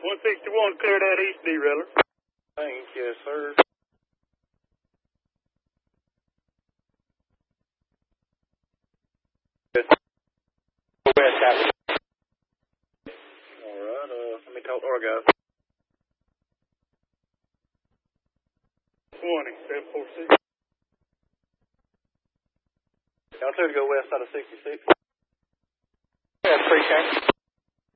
161, clear that east derailleur. Thank you, sir. West out. Alright, let me talk to our guys. 746. Y'all two to go west side of 66. Yeah, 3 change.